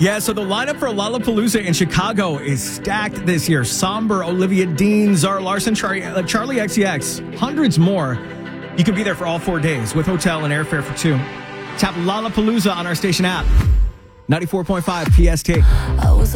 Yeah, so the lineup for Lollapalooza in Chicago is stacked this year. Somber, Olivia Dean, Zara Larson, Charlie XCX, hundreds more. You can be there for all 4 days with hotel and airfare for two. Tap Lollapalooza on our station app. 94.5 PST.